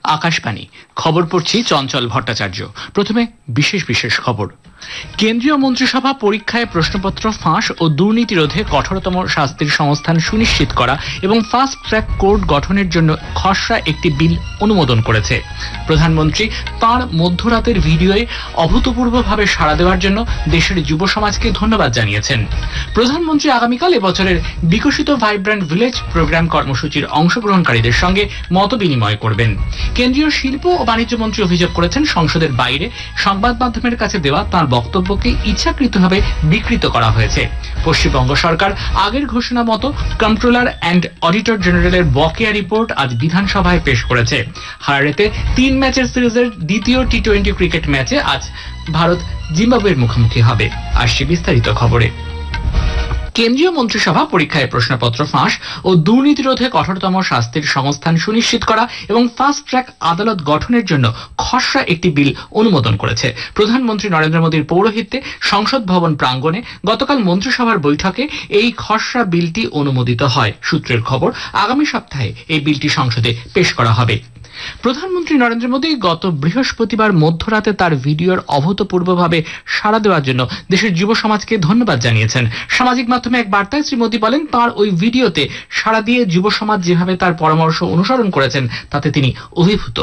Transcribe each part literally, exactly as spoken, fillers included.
আকাশবাণী খবর পড়ছি চঞ্চল ভট্টাচার্য। প্রথমে বিশেষ বিশেষ খবর। কেন্দ্রীয় মন্ত্রিসভা পরীক্ষায় প্রশ্নপত্র ফাঁস ও দুর্নীতি রোধে কঠোরতম শাস্তির সংস্থান সুনিশ্চিত করা এবং ফাস্ট ট্র্যাক কোর্ট গঠনের জন্য খসড়া একটি বিল অনুমোদন করেছে। প্রধানমন্ত্রী তাঁর মধ্যরাতের ভিডিওয়ে অভূতপূর্বভাবে সাড়া দেওয়ার জন্য দেশের যুব সমাজকে ধন্যবাদ জানিয়েছেন। প্রধানমন্ত্রী আগামীকাল এবছরের বিকশিত ভাইব্রেন্ট ভিলেজ প্রোগ্রাম কর্মসূচির অংশগ্রহণকারীদের সঙ্গে মত বিনিময় করবেন। কেন্দ্রীয় শিল্প ও বাণিজ্য মন্ত্রী অভিযোগ করেছেন, সংসদের বাইরে সংবাদ মাধ্যমের কাছে দেওয়া তাঁর বক্তব্যকে ইচ্ছাকৃতভাবে বিকৃত করা হয়েছে। পশ্চিমবঙ্গ সরকার আগের ঘোষণা মতো কন্ট্রোলার অ্যান্ড অডিটর জেনারেলের বকেয়া রিপোর্ট আজ বিধানসভায় পেশ করেছে। হারারেতে তিন ম্যাচের সিরিজের দ্বিতীয় টি টোয়েন্টি ক্রিকেট ম্যাচে আজ ভারত জিম্বাবুয়ের মুখোমুখি হবে। আসছে বিস্তারিত খবরে। কেন্দ্রীয় মন্ত্রিসভা পরীক্ষায় প্রশ্নপত্র ফাঁস ও দুর্নীতি রোধে কঠোরতম শাস্তির সংস্থান সুনিশ্চিত করা এবং ফাস্ট ট্র্যাক আদালত গঠনের জন্য খসড়া একটি বিল অনুমোদন করেছে। প্রধানমন্ত্রী নরেন্দ্র মোদীর পৌরোহিত্যে সংসদ ভবন প্রাঙ্গণে গতকাল মন্ত্রিসভার বৈঠকে এই খসড়া বিলটি অনুমোদিত হয়। সূত্রের খবর, আগামী সপ্তাহে এই বিলটি সংসদে পেশ করা হবে। প্রধানমন্ত্রী নরেন্দ্র মোদী গত বৃহস্পতিবার মধ্যরাতে তার ভিডিওর অভূতপূর্বভাবে সাড়া দেওয়ার জন্য দেশের যুব সমাজকে ধন্যবাদ জানিয়েছেন। সামাজিক মাধ্যমে এক বার্তায় শ্রী মোদী বলেন, তাঁর ওই ভিডিওতে সাড়া দিয়ে যুব সমাজ যেভাবে তার পরামর্শ অনুসরণ করেছেন তাতে তিনি অভিভূত।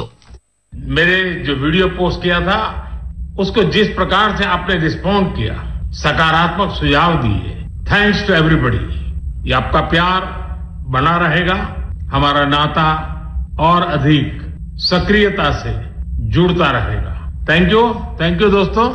मेरे जो वीडियो पोस्ट किया था उसको जिस प्रकार से आपने रिस्पॉन्ड किया, सकारात्मक सुझाव दिए, थैंक्स टू एवरीबॉडी। ये आपका प्यार बना रहेगा, हमारा नाता और अधिक सक्रियता से जुड़ता रहेगा। थैंक यू, थैंक यू दोस्तों।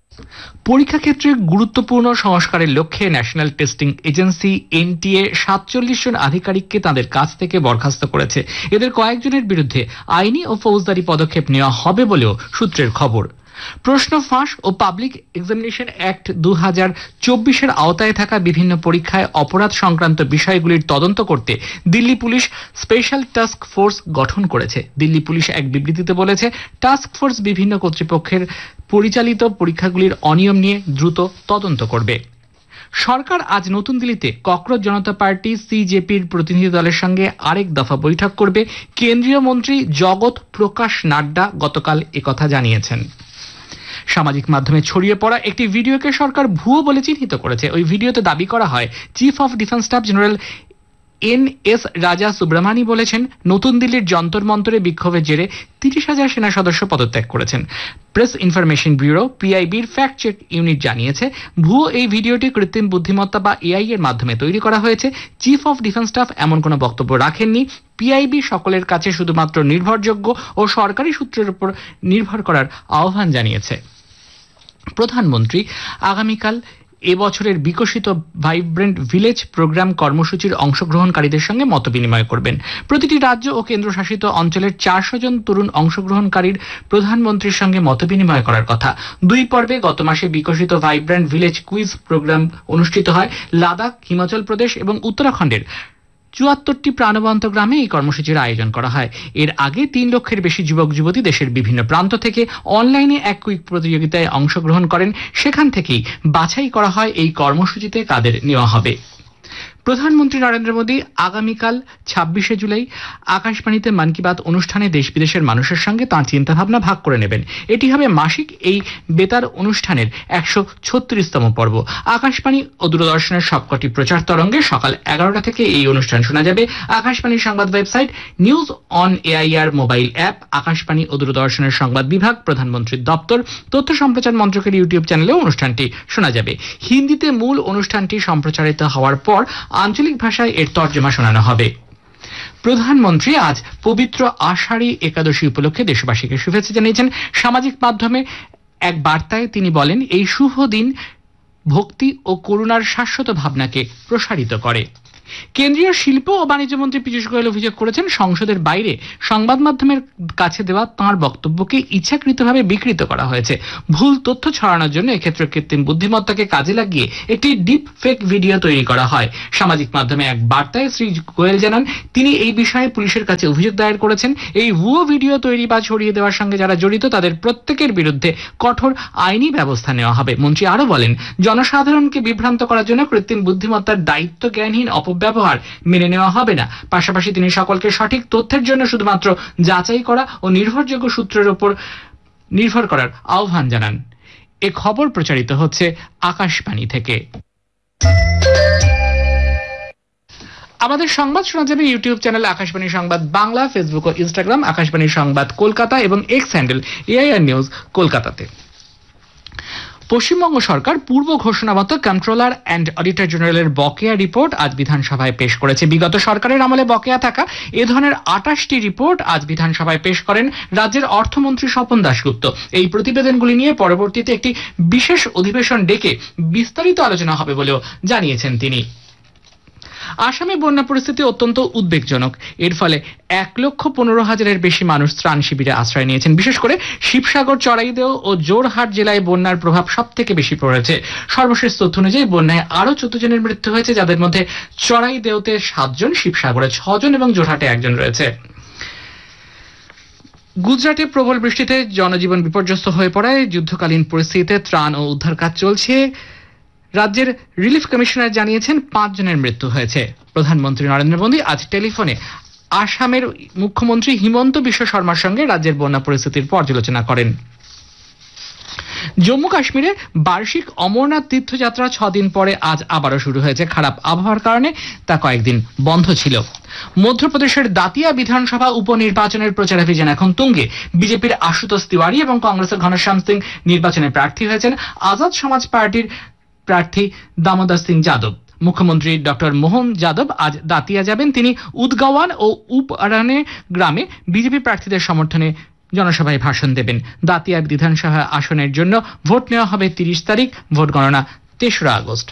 পরীক্ষা ক্ষেত্রে গুরুত্বপূর্ণ সংস্কারের লক্ষ্যে ন্যাশনাল টেস্টিং এজেন্সি এনটিএ সাতচল্লিশ জন আধিকারিককে তাদের কাজ থেকে বরখাস্ত করেছে। এদের কয়েকজনের বিরুদ্ধে আইনি ও ফৌজদারি পদক্ষেপ নেওয়া হবে বলেও সূত্রের খবর। প্রশ্ন ফাঁস ও পাবলিক এক্সামিনেশন অ্যাক্ট দু হাজার চব্বিশের আওতায় থাকা বিভিন্ন পরীক্ষায় অপরাধ সংক্রান্ত বিষয়গুলির তদন্ত করতে Delhi police special task force গঠন করেছে। দিল্লি পুলিশ এক বিবৃতিতে বলেছে, টাস্ক ফোর্স বিভিন্ন কর্তৃপক্ষের পরিচালিত পরীক্ষাগুলির অনিয়ম নিয়ে দ্রুত তদন্ত করবে। সরকার আজ নতুন দিল্লিতে ককরোচ জনতা পার্টি সিজেপির প্রতিনিধি দলের সঙ্গে আরেক দফা বৈঠক করবে। কেন্দ্রীয় মন্ত্রী জগৎ প্রকাশ নাড্ডা গতকাল একথা জানিয়েছেন। সামাজিক মাধ্যমে ছড়িয়ে পড়া একটি ভিডিওকে সরকার ভুয়ো বলে চিহ্নিত করেছে। ওই ভিডিওতে দাবি করা হয়, chief of defence staff general N S রাজা সুব্রমানি বলেছেন, নতুন দিল্লির যন্তর মন্তরে বিক্ষোভের জেরে তিরিশ হাজার সেনা সদস্য পদত্যাগ করেছেন। Press information bureau পিআইবির fact check unit জানিয়েছে, ভুয়ো এই ভিডিওটি কৃত্রিম বুদ্ধিমত্তা বা এআই এর মাধ্যমে তৈরি করা হয়েছে। চিফ অফ ডিফেন্স স্টাফ এমন কোনো বক্তব্য রাখেননি। পিআইবি সকলের কাছে শুধুমাত্র নির্ভরযোগ্য ও সরকারি সূত্রের উপর নির্ভর করার আহ্বান জানিয়েছে। প্রধানমন্ত্রী আগামীকাল এবছরের বিকশিত ভাইব্রেন্ট ভিলেজ প্রোগ্রাম কর্মসূচির অংশগ্রহণকারীদের সঙ্গে মত বিনিময় করবেন। প্রতিটি রাজ্য ও কেন্দ্রশাসিত অঞ্চলের চারশো জন তরুণ অংশগ্রহণকারীর প্রধানমন্ত্রীর সঙ্গে মত বিনিময় করার কথা। দুই পর্বে গত মাসে বিকশিত ভাইব্রেন্ট ভিলেজ কুইজ প্রোগ্রাম অনুষ্ঠিত হয়। লাদাখ, হিমাচল প্রদেশ এবং উত্তরাখণ্ডের চুয়াত্তরটি প্রাণবন্ত গ্রামে এই কর্মসূচির আয়োজন করা হয়। এর আগে তিন লক্ষের বেশি যুবক যুবতী দেশের বিভিন্ন প্রান্ত থেকে অনলাইনে এক কুইক প্রতিযোগিতায় অংশগ্রহণ করেন। সেখান থেকেই বাছাই করা হয় এই কর্মসূচিতে কাদের নেওয়া হবে। প্রধানমন্ত্রী নরেন্দ্র মোদী আগামীকাল ছাব্বিশে জুলাই আকাশবাণীতে মন কি বাত অনুষ্ঠানে দেশ বিদেশের মানুষের সঙ্গে তাঁর চিন্তাভাবনা ভাগ করে নেবেন। এটি হবে মাসিক এই বেতার অনুষ্ঠানের একশো ছত্রিশতম পর্ব। আকাশবাণী ও দূরদর্শনের সবকটি প্রচার তরঙ্গে সকাল এগারোটা থেকে এই অনুষ্ঠান শোনা যাবে। আকাশবাণীর সংবাদ website, news on AIR mobile app, Akashvani ও দূরদর্শনের সংবাদ বিভাগ, প্রধানমন্ত্রীর দপ্তর, তথ্য সম্প্রচার মন্ত্রকের ইউটিউব চ্যানেলেও অনুষ্ঠানটি শোনা যাবে। হিন্দিতে মূল অনুষ্ঠানটি সম্প্রচারিত হওয়ার পর আঞ্চলিক ভাষায় এর তর্জমা শোনানো হবে। প্রধানমন্ত্রী আজ পবিত্র আষাঢ়ী একাদশী উপলক্ষে দেশবাসীকে শুভেচ্ছা জানিয়েছেন। সামাজিক মাধ্যমে এক বার্তায় তিনি বলেন, এই শুভ দিন ভক্তি ও করুণার শাশ্বত ভাবনাকে প্রসারিত করে। কেন্দ্রীয় শিল্প ও বাণিজ্য মন্ত্রী পীযূষ গোয়েল অভিযোগ করেছেন, সংসদের বাইরে সংবাদ মাধ্যমের কাছে দেওয়া তাঁর বক্তব্যকে ইচ্ছাকৃতভাবে বিকৃত করা হয়েছে। ভুল তথ্য ছড়ানোর জন্য এক্ষেত্রে কৃত্রিম বুদ্ধিমত্তাকে কাজে লাগিয়ে একটি ডিপ ফেক ভিডিও তৈরি করা হয়। সামাজিক মাধ্যমে এক বার্তায় শ্রী গোয়েল জানান, তিনি এই বিষয়ে পুলিশের কাছে অভিযোগ দায়ের করেছেন। এই ভুয়ো ভিডিও তৈরি বা ছড়িয়ে দেওয়ার সঙ্গে যারা জড়িত তাদের প্রত্যেকের বিরুদ্ধে কঠোর আইনি ব্যবস্থা নেওয়া হবে। মন্ত্রী আরো বলেন, জনসাধারণকে বিভ্রান্ত করার জন্য কৃত্রিম বুদ্ধিমত্তার দায়িত্ব জ্ঞানহীন অপব্যবহার অপব্যবহার মেনে নেওয়া হবে না। পাশাপাশি তিনি সকলকে সঠিক তথ্যের জন্য শুধুমাত্র যাচাই করা ও নির্ভরযোগ্য সূত্রের উপর নির্ভর করার আহ্বান জানান। এ খবর প্রচারিত হচ্ছে আকাশবাণী থেকে। আমাদের সংবাদ শোনা যাবে ইউটিউব চ্যানেল আকাশবাণী সংবাদ বাংলা, ফেসবুক ও ইনস্টাগ্রাম আকাশবাণী সংবাদ কলকাতা এবং এক্স হ্যান্ডেল এআইআর নিউজ কলকাতাতে। পশ্চিমবঙ্গ সরকার পূর্ব ঘোষণা মতো কন্ট্রোলার অ্যান্ড অডিটর জেনারেলের বকেয়া রিপোর্ট আজ বিধানসভায় পেশ করেছে। বিগত সরকারের আমলে বকেয়া থাকা এ ধরনের আটাশটি রিপোর্ট আজ বিধানসভায় পেশ করেন রাজ্যের অর্থমন্ত্রী স্বপন দাশগুপ্ত। এই প্রতিবেদনগুলি নিয়ে পরবর্তীতে একটি বিশেষ অধিবেশন ডেকে বিস্তারিত আলোচনা হবে বলেও জানিয়েছেন তিনি। আসামে বন্যা পরিস্থিতি অত্যন্ত উদ্বেগজনক। এর ফলে এক লক্ষ পনেরো হাজারের বেশি মানুষ ত্রাণ শিবিরে আশ্রয় নিয়েছেন। বিশেষ করে শিবসাগর, চড়াইদেও ও জোরহাট জেলায় বন্যার প্রভাব সব থেকে বেশি পড়েছে। সর্বশেষ তথ্য অনুযায়ী বন্যায় আরো চোদ্দ জনের মৃত্যু হয়েছে, যাদের মধ্যে চড়াইদেওতে সাতজন, শিবসাগরে ছজন এবং জোরহাটে একজন রয়েছে। গুজরাটে প্রবল বৃষ্টিতে জনজীবন বিপর্যস্ত হয়ে পড়ায় যুদ্ধকালীন পরিস্থিতিতে ত্রাণ ও উদ্ধার কাজ চলছে। রাজ্যের রিলিফ কমিশনার জানিয়েছেন পাঁচ জনের মৃত্যু হয়েছে। প্রধানমন্ত্রী নরেন্দ্র মোদী আজ টেলিফোনে আসামের মুখ্যমন্ত্রী হিমন্ত বিশ্ব শর্মার সঙ্গে রাজ্যের বন্যা পরিস্থিতির পর্যালোচনা করেন। জম্মু কাশ্মীরে বার্ষিক অমরনাথ তীর্থযাত্রা ছদিন পরে আজ আবারও শুরু হয়েছে। খারাপ আবহাওয়ার কারণে তা কয়েকদিন বন্ধ ছিল। মধ্যপ্রদেশের দাতিয়া বিধানসভা উপনির্বাচনের প্রচারাভিযান এখন তুঙ্গে। বিজেপির আশুতোষ তিওয়ারি এবং কংগ্রেসের ঘনশ্যাম সিং নির্বাচনে প্রার্থী হয়েছেন। আজাদ সমাজ পার্টির প্রার্থী দামোদর সিং যাদব। মুখ্যমন্ত্রী ডক্টর মোহন যাদব আজ দাতিয়া যাবেন। তিনি উদগাওয়ান ও উপরানে গ্রামে বিজেপি প্রার্থীদের সমর্থনে জনসভায় ভাষণ দেবেন। দাতিয়া বিধানসভা আসনের জন্য ভোট নেওয়া হবে তিরিশ তারিখ, ভোট গণনা তেসরা আগস্ট।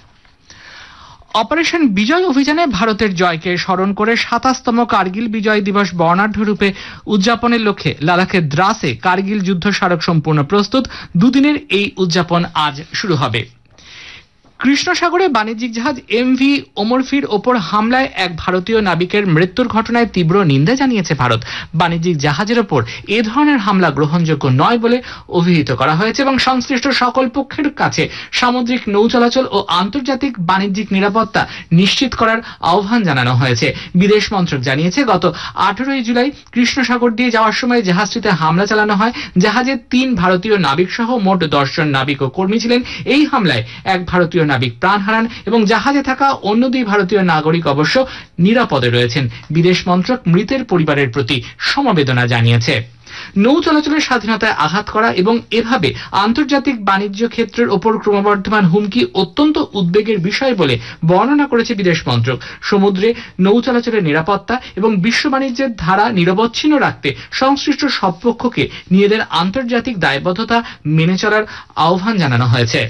অপারেশন বিজয় অভিযানে ভারতের জয়কে স্মরণ করে সাতাশতম কার্গিল বিজয় দিবস বর্ণাঢ্য রূপে উদযাপনের লক্ষ্যে লাদাখের দ্রাসে কার্গিল যুদ্ধ স্মারক সম্পূর্ণ প্রস্তুত। দুদিনের এই উদযাপন আজ শুরু হবে। কৃষ্ণ সাগরে বাণিজ্যিক জাহাজ এমভি ওমরফির ওপর হামলায় এক ভারতীয় নাবিকের মৃত্যুর ঘটনায় তীব্র নিন্দা জানিয়েছে ভারত। বাণিজ্যিক জাহাজের ওপর এ ধরনের হামলা গ্রহণযোগ্য নয় বলে অভিহিত করা হয়েছে এবং সংশ্লিষ্ট সকল পক্ষের কাছে সামুদ্রিক নৌ চলাচল ও আন্তর্জাতিক বাণিজ্যিক নিরাপত্তা নিশ্চিত করার আহ্বান জানানো হয়েছে। বিদেশ মন্ত্রক জানিয়েছে, গত আঠারোই জুলাই কৃষ্ণ সাগর দিয়ে যাওয়ার সময় জাহাজটিতে হামলা চালানো হয়। জাহাজের তিন ভারতীয় নাবিক সহ মোট দশ জন নাবিক ও কর্মী ছিলেন। এই হামলায় এক ভারতীয় নাবিক প্রাণ হারান এবং জাহাজে থাকা অন্য দুই ভারতীয় নাগরিক অবশ্য নিরাপদে রয়েছেন। বিদেশ মন্ত্রক মৃতের পরিবারের প্রতি সমবেদনা জানিয়েছে। নৌ চলাচলের স্বাধীনতায় আঘাত করা এবং এভাবে আন্তর্জাতিক বাণিজ্য ক্ষেত্রের ওপর ক্রমবর্ধমান হুমকি অত্যন্ত উদ্বেগের বিষয় বলে বর্ণনা করেছে বিদেশ মন্ত্রক। সমুদ্রে নৌ চলাচলের নিরাপত্তা এবং বিশ্ব বাণিজ্যের ধারা নিরবচ্ছিন্ন রাখতে সংশ্লিষ্ট সব পক্ষকে নিজেদের আন্তর্জাতিক দায়বদ্ধতা মেনে চলার আহ্বান জানানো হয়েছে।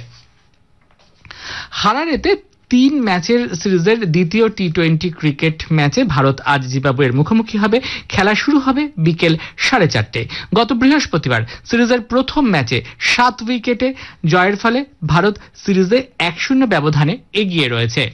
হারারেতে তিন ম্যাচের সিরিজের দ্বিতীয় টি টোয়েন্টি ক্রিকেট ম্যাচে ভারত আজ জিম্বাবুয়ের মুখোমুখি হবে। খেলা শুরু হবে বিকেল সাড়ে চারটে। গত বৃহস্পতিবার সিরিজের প্রথম ম্যাচে সাত উইকেটে জয়ের ফলে ভারত সিরিজে এক শূন্য ব্যবধানে এগিয়ে রয়েছে।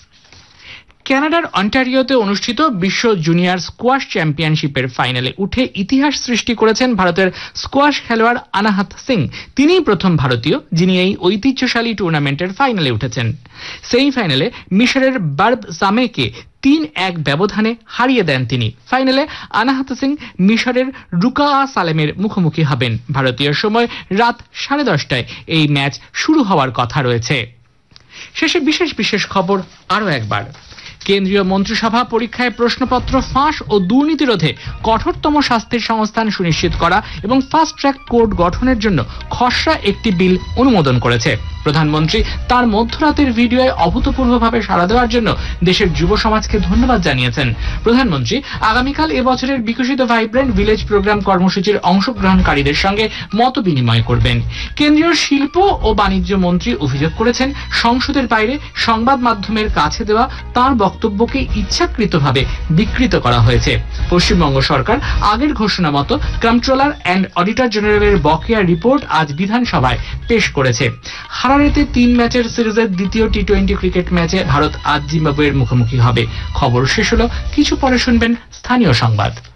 কানাডার অন্টারিওতে অনুষ্ঠিত বিশ্ব জুনিয়র স্কোয়াশ চ্যাম্পিয়নশিপের ফাইনালে উঠে ইতিহাস সৃষ্টি করেছেন ভারতের স্কোয়াশ খেলোয়াড় অনাহত সিং। তিনিই প্রথম ভারতীয় যিনি এই ঐতিহ্যশালী টুর্নামেন্টের ফাইনালে উঠেছেন। সেমিফাইনালে মিশরের বার্ব সামেকে তিন এক ব্যবধানে হারিয়ে দেন তিনি। ফাইনালে অনাহত সিং মিশরের রুকা সালেমের মুখোমুখি হবেন। ভারতীয় সময় রাত সাড়ে দশটায় এই ম্যাচ শুরু হওয়ার কথা রয়েছে। শেষে বিশেষ বিশেষ খবর আরো একবার। কেন্দ্রীয় মন্ত্রিসভা পরীক্ষায় প্রশ্নপত্র ফাঁস ও দুর্নীতি রোধে কঠোরতম শাস্তির সংস্থান সুনিশ্চিত করা এবং ফাস্ট ট্র্যাক কোর্ট গঠনের জন্য খসড়া একটি বিল অনুমোদন করেছে। প্রধানমন্ত্রী তার মধ্যরাতের ভিডিওয় অভূতপূর্বভাবে সাড়া দেওয়ার জন্য দেশের যুব সমাজকে ধন্যবাদ জানিয়েছেন। প্রধানমন্ত্রী আগামীকাল এবছরের বিকশিত ভাইব্রেন্ট ভিলেজ প্রোগ্রাম কর্মসূচির অংশগ্রহণকারীদের সঙ্গে মত বিনিময় করবেন। কেন্দ্রীয় শিল্প ও বাণিজ্য মন্ত্রী অভিযোগ করেছেন, সংসদের বাইরে সংবাদ মাধ্যমের কাছে দেওয়া তার বক্তব্যকে ইচ্ছাকৃতভাবে বিকৃত করা হয়েছে। পশ্চিমবঙ্গ সরকার আগের ঘোষণা মতো কন্ট্রোলার অ্যান্ড অডিটর জেনারেলের বকেয়া রিপোর্ট আজ বিধানসভায় পেশ করেছে। হারারেতে তিন ম্যাচের সিরিজের দ্বিতীয় টি টোয়েন্টি ক্রিকেট ম্যাচে ভারত আজ জিম্বাবুয়ের মুখোমুখি হবে। খবর শেষ হলো, কিছু পরে শুনবেন স্থানীয় সংবাদ।